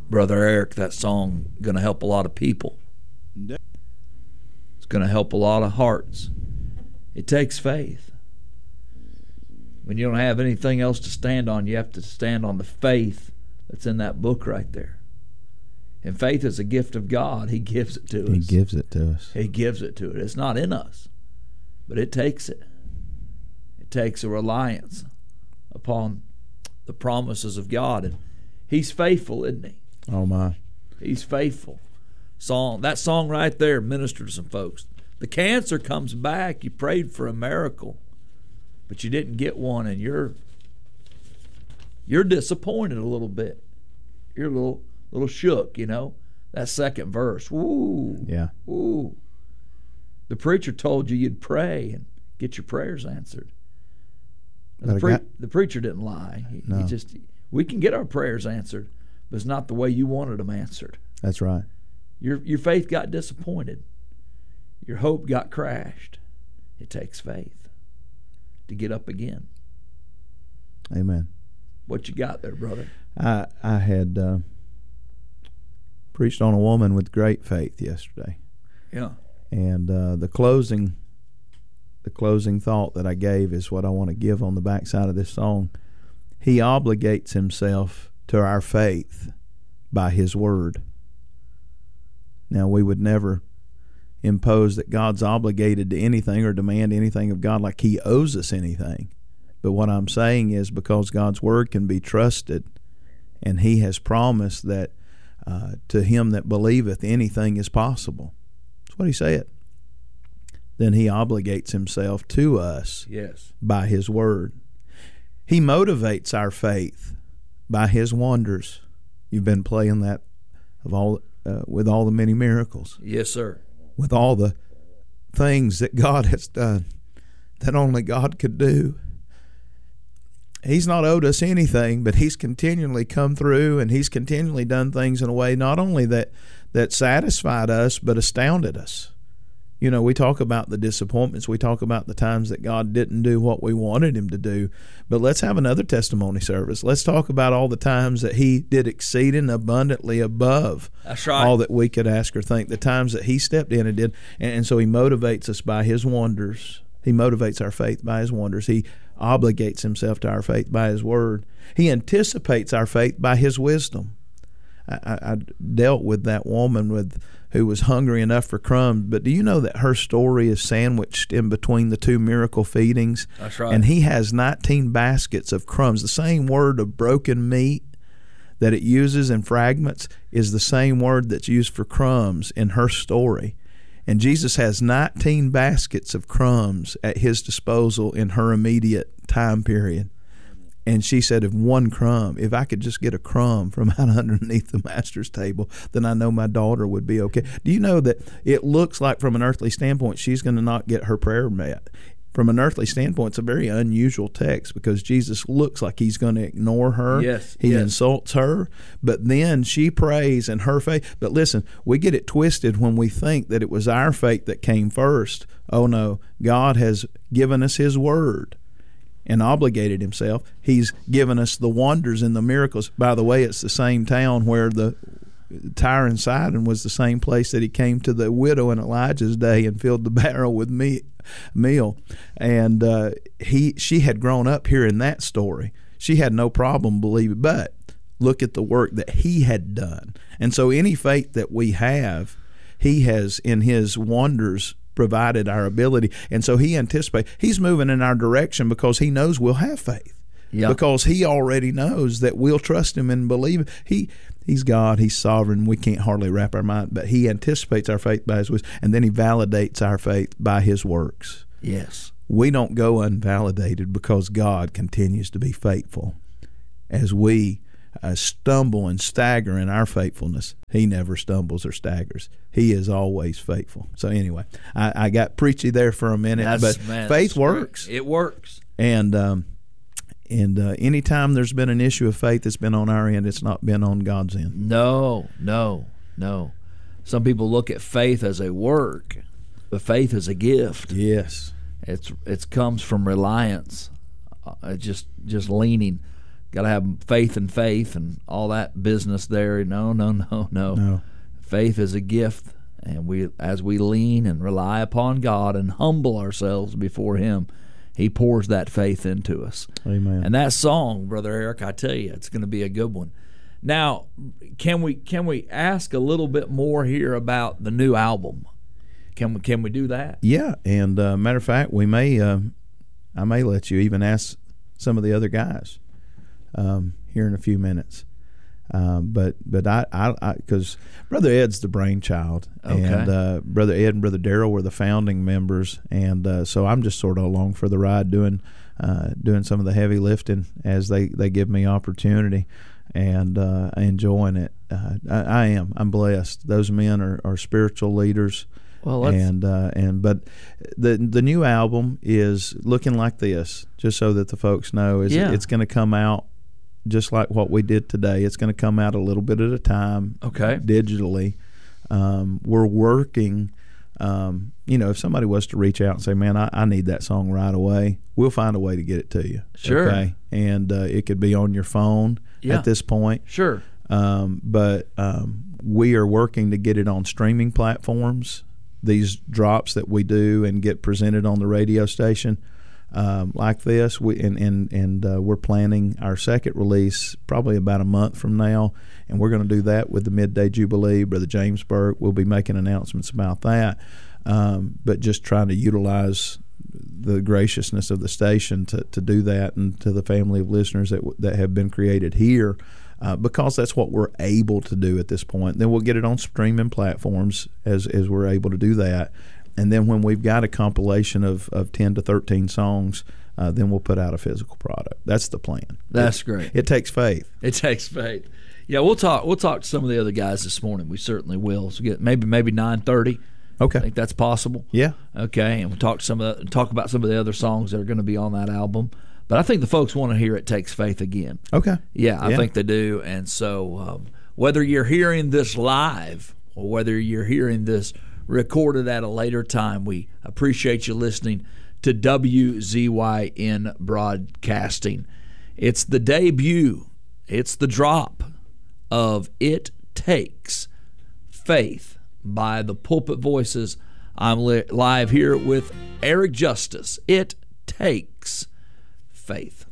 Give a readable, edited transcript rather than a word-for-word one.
Brother Eric, that song going to help a lot of people. It's going to help a lot of hearts. It takes faith. When you don't have anything else to stand on, you have to stand on the faith that's in that book right there. And faith is a gift of God. He gives it to us. He gives it to us. He gives it to us. It's not in us, but it takes it. It takes a reliance upon the promises of God. And He's faithful, isn't He? Oh, my. He's faithful. That song right there ministered to some folks. The cancer comes back. You prayed for a miracle, but you didn't get one, and you're disappointed a little bit. You're a little shook, you know. That second verse. Ooh. Yeah. Ooh. The preacher told you you'd pray and get your prayers answered. The preacher didn't lie. No. We can get our prayers answered, but it's not the way you wanted them answered. That's right. Your faith got disappointed. Your hope got crashed. It takes faith to get up again. Amen. What you got there, brother? I had preached on a woman with great faith yesterday. Yeah. And the closing thought that I gave is what I want to give on the backside of this song. He obligates himself to our faith by His word. Now, we would never impose that God's obligated to anything or demand anything of God like He owes us anything. But what I'm saying is, because God's word can be trusted, and He has promised that to him that believeth anything is possible. That's what He said. Then He obligates Himself to us by His word. He motivates our faith by His wonders. You've been playing that with all the many miracles. Yes, sir. With all the things that God has done that only God could do. He's not owed us anything, but He's continually come through, and He's continually done things in a way not only that satisfied us, but astounded us. You know, we talk about the disappointments. We talk about the times that God didn't do what we wanted Him to do. But let's have another testimony service. Let's talk about all the times that He did exceeding abundantly above all that we could ask or think. The times that He stepped in and did. And so He motivates us by His wonders. He motivates our faith by His wonders. He obligates Himself to our faith by His word. He anticipates our faith by His wisdom. I dealt with that woman who was hungry enough for crumbs, but do you know that her story is sandwiched in between the two miracle feedings? That's right. And He has 19 baskets of crumbs. The same word of broken meat that it uses in fragments is the same word that's used for crumbs in her story. And Jesus has 19 baskets of crumbs at His disposal in her immediate time period. And she said, if I could just get a crumb from out underneath the Master's table, then I know my daughter would be okay. Do you know that it looks like from an earthly standpoint she's going to not get her prayer met? From an earthly standpoint, it's a very unusual text because Jesus looks like He's going to ignore her. Yes, He insults her, but then she prays in her faith. But listen, we get it twisted when we think that it was our faith that came first. Oh no, God has given us His word and obligated Himself. He's given us the wonders and the miracles. By the way, it's the same town where the Tyre and Sidon was the same place that He came to the widow in Elijah's day and filled the barrel with meal. And she had grown up hearing that story. She had no problem believing, but look at the work that He had done. And so any faith that we have, He has in His wonders provided our ability. And so He anticipates. He's moving in our direction because He knows we'll have faith. Yep. Because He already knows that we'll trust Him and believe. He's God. He's sovereign. We can't hardly wrap our mind, but He anticipates our faith by His wisdom, and then He validates our faith by His works. Yes. We don't go unvalidated because God continues to be faithful. As we stumble and stagger in our faithfulness, He never stumbles or staggers. He is always faithful. So anyway, I got preachy there for a minute, but faith works. It works. And anytime there's been an issue of faith that's been on our end, it's not been on God's end. No. Some people look at faith as a work, but faith is a gift. Yes. It comes from reliance, just leaning. got to have faith and all that business there. No. Faith is a gift, and as we lean and rely upon God and humble ourselves before Him, He pours that faith into us. Amen. And that song, Brother Eric, I tell you, it's going to be a good one. Now, can we ask a little bit more here about the new album? Can we do that? Yeah, and matter of fact, I may let you even ask some of the other guys here in a few minutes. But I because Brother Ed's the brainchild, okay. And Brother Ed and Brother Darrell were the founding members, and so I'm just sort of along for the ride, doing some of the heavy lifting as they give me opportunity, and enjoying it. I'm blessed. Those men are spiritual leaders. Well, but the new album is looking like this, just so that the folks know. It's going to come out just like what we did today. It's going to come out a little bit at a time, okay, digitally. We're working. If somebody was to reach out and say, "Man, I need that song right away," we'll find a way to get it to you. Sure. Okay, and it could be on your phone at this point. Sure. But we are working to get it on streaming platforms. These drops that we do and get presented on the radio station like this, we're planning our second release probably about a month from now, and we're going to do that with the Midday Jubilee. Brother James Burke will be making announcements about that, but just trying to utilize the graciousness of the station to do that, and to the family of listeners that have been created here. Because that's what we're able to do at this point. Then we'll get it on streaming platforms as we're able to do that. And then when we've got a compilation of 10 to 13 songs, then we'll put out a physical product. That's the plan. That's great. It takes faith. It takes faith. Yeah, we'll talk to some of the other guys this morning. We certainly will. So get maybe 9:30. Okay. I think that's possible. Yeah. Okay, and we'll talk about some of the other songs that are going to be on that album. But I think the folks want to hear "It Takes Faith" again. Okay. Yeah, I think they do. And so whether you're hearing this live or whether you're hearing this recorded at a later time, we appreciate you listening to WZYN Broadcasting. It's the debut, it's the drop of "It Takes Faith" by the Pulpit Voices. I'm live here with Eric Justice. It takes faith.